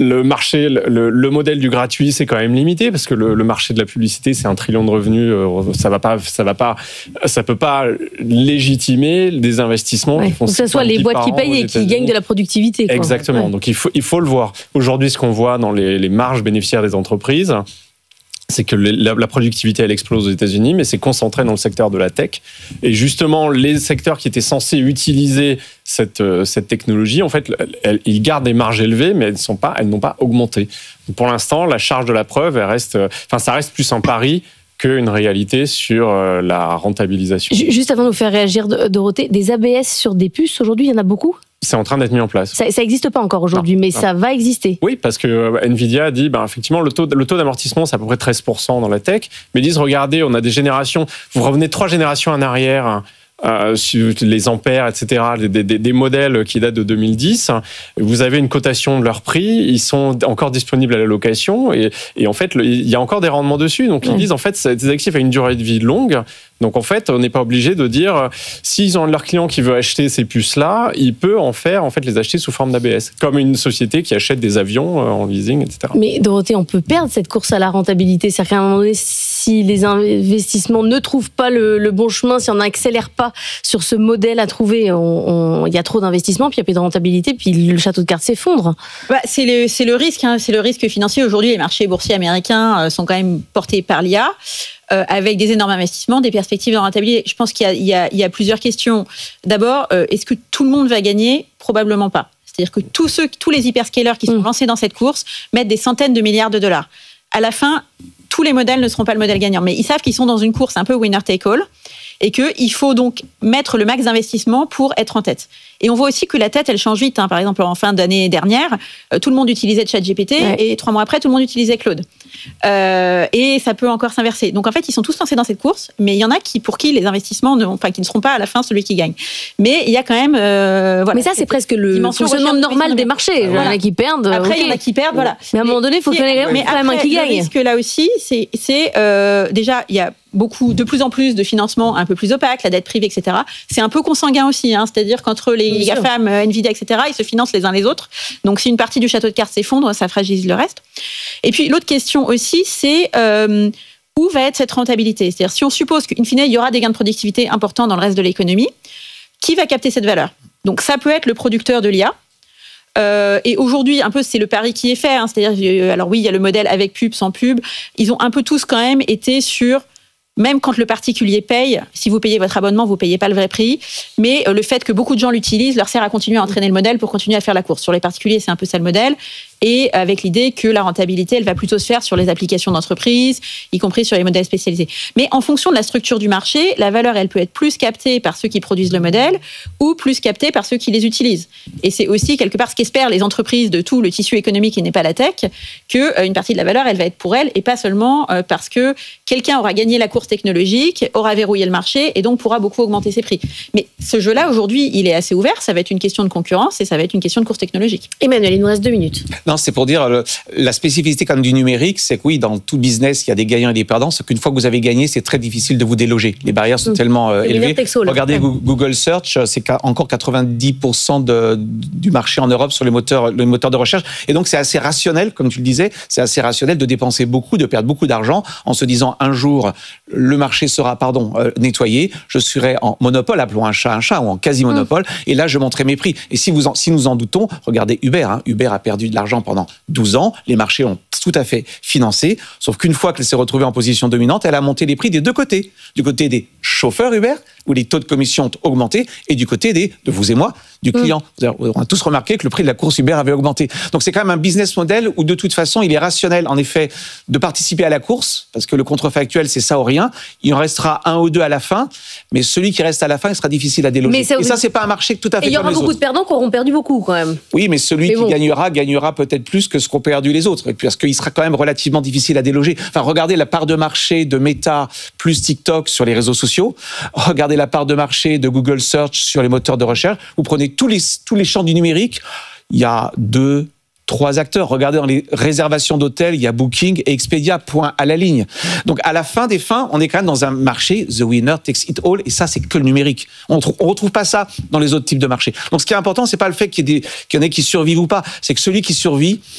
le marché, le modèle du gratuit, c'est quand même limité parce que le marché de la publicité, c'est 1 trillion de revenus. Ça peut pas légitimer des investissements. Ouais, que ce soit les boîtes qui payent et qui gagnent de la productivité. Quoi. Exactement. Ouais. Donc il faut le voir. Aujourd'hui, ce qu'on voit dans les marges bénéficiaires des entreprises, c'est que la productivité, elle explose aux États-Unis, mais c'est concentré dans le secteur de la tech. Et justement, les secteurs qui étaient censés utiliser cette technologie, en fait, ils gardent des marges élevées, mais elles n'ont pas augmenté. Donc pour l'instant, la charge de la preuve, ça reste plus un pari qu'une réalité sur la rentabilisation. Juste avant de nous faire réagir, Dorothée, des ABS sur des puces, aujourd'hui, il y en a beaucoup ? C'est en train d'être mis en place. Ça n'existe pas encore aujourd'hui, mais ça va exister. Oui, parce que Nvidia a dit, effectivement, le taux d'amortissement, c'est à peu près 13% dans la tech. Mais ils disent, regardez, on a des générations, vous revenez 3 générations en arrière, sur les ampères, etc., des modèles qui datent de 2010. Vous avez une cotation de leur prix, ils sont encore disponibles à la location, et en fait, il y a encore des rendements dessus. Donc, ils disent, en fait, ces actifs ont une durée de vie longue. Donc, en fait, on n'est pas obligé de dire, s'ils ont leur client qui veut acheter ces puces-là, il peut les acheter sous forme d'ABS. Comme une société qui achète des avions en leasing, etc. Mais Dorothée, on peut perdre cette course à la rentabilité. C'est-à-dire qu'à un moment donné, si les investissements ne trouvent pas le bon chemin, si on n'accélère pas sur ce modèle à trouver, il y a trop d'investissements, puis il n'y a plus de rentabilité, puis le château de cartes s'effondre. C'est le risque, c'est le risque financier. Aujourd'hui, les marchés boursiers américains sont quand même portés par l'IA. Avec des énormes investissements, des perspectives de rentabilité. Je pense qu'il y a plusieurs questions. D'abord, est-ce que tout le monde va gagner ? Probablement pas. C'est-à-dire que tous les hyperscalers qui sont lancés dans cette course mettent des centaines de milliards de dollars. À la fin, tous les modèles ne seront pas le modèle gagnant, mais ils savent qu'ils sont dans une course un peu winner take all et qu'il faut donc mettre le max d'investissement pour être en tête. Et on voit aussi que la tête, elle change vite. Par exemple, en fin d'année dernière, tout le monde utilisait ChatGPT et 3 mois après, tout le monde utilisait Claude. Et ça peut encore s'inverser. Donc en fait, ils sont tous lancés dans cette course, mais il y en a pour qui les investissements qui ne seront pas à la fin celui qui gagne. Mais il y a quand même... mais ça, c'est presque le fonctionnement normal des marchés. Il y en a qui perdent. Après, il y en a qui perdent, voilà. Mais à un moment donné, il faut qu'il y ait quand même un qui gagne. Le risque là aussi, c'est déjà, il y a de plus en plus de financements un peu plus opaques, la dette privée, etc. C'est un peu consanguin aussi, c'est-à-dire qu'entre les GAFAM, Nvidia, etc., ils se financent les uns les autres. Donc si une partie du château de cartes s'effondre, ça fragilise le reste. Et puis l'autre question aussi, c'est où va être cette rentabilité ? C'est-à-dire si on suppose qu'in fine, il y aura des gains de productivité importants dans le reste de l'économie, qui va capter cette valeur ? Donc ça peut être le producteur de l'IA. Et aujourd'hui, un peu, c'est le pari qui est fait. C'est-à-dire, alors oui, il y a le modèle avec pub, sans pub. Ils ont un peu tous quand même été sur... Même quand le particulier paye, si vous payez votre abonnement, vous ne payez pas le vrai prix. Mais le fait que beaucoup de gens l'utilisent leur sert à continuer à entraîner le modèle pour continuer à faire la course. Sur les particuliers, c'est un peu ça le modèle. Et avec l'idée que la rentabilité, elle va plutôt se faire sur les applications d'entreprise, y compris sur les modèles spécialisés. Mais en fonction de la structure du marché, la valeur, elle peut être plus captée par ceux qui produisent le modèle ou plus captée par ceux qui les utilisent. Et c'est aussi quelque part ce qu'espèrent les entreprises de tout le tissu économique qui n'est pas la tech, qu'une partie de la valeur, elle va être pour elles et pas seulement parce que quelqu'un aura gagné la course technologique, aura verrouillé le marché et donc pourra beaucoup augmenter ses prix. Mais ce jeu-là, aujourd'hui, il est assez ouvert. Ça va être une question de concurrence et ça va être une question de course technologique. Emmanuel, il nous reste 2 minutes. Non, c'est pour dire, la spécificité quand même du numérique, c'est que oui, dans tout business, il y a des gagnants et des perdants, c'est qu'une fois que vous avez gagné, c'est très difficile de vous déloger. Les barrières sont tellement élevées. Regardez Google Search, c'est encore 90% du marché en Europe sur les moteurs de recherche. Et donc, c'est assez rationnel, comme tu le disais, c'est assez rationnel de dépenser beaucoup, de perdre beaucoup d'argent en se disant un jour, le marché sera, nettoyé, je serai en monopole, appelons un chat, ou en quasi-monopole, et là, je monterai mes prix. Et si nous en doutons, regardez Uber. Uber a perdu de l'argent pendant 12 ans, les marchés ont tout à fait financé, sauf qu'une fois qu'elle s'est retrouvée en position dominante, elle a monté les prix des deux côtés. Du côté des chauffeurs Uber, où les taux de commission ont augmenté, et du côté de vous et moi, du client. On a tous remarqué que le prix de la course Uber avait augmenté. Donc c'est quand même un business model où de toute façon, il est rationnel, en effet, de participer à la course, parce que le contrefactuel, c'est ça ou rien. Il en restera un ou deux à la fin, mais celui qui reste à la fin, il sera difficile à déloger. Et ça, c'est pas un marché tout à fait comme les autres. Et il y aura beaucoup de perdants qui auront perdu beaucoup, quand même. Oui, mais celui qui gagnera peut-être plus que ce qu'ont perdu les autres, parce qu'il sera quand même relativement difficile à déloger. Enfin, regardez la part de marché de Meta plus TikTok sur les réseaux sociaux. Regardez la part de marché de Google Search sur les moteurs de recherche. Vous prenez tous les champs du numérique. Il y a 2, 3 acteurs. Regardez dans les réservations d'hôtels, il y a Booking et Expedia, point à la ligne. Donc, à la fin des fins, on est quand même dans un marché, the winner takes it all, et ça, c'est que le numérique. On retrouve pas ça dans les autres types de marchés. Donc, ce qui est important, c'est pas le fait qu'il y en ait qui survivent ou pas, c'est que celui qui survit,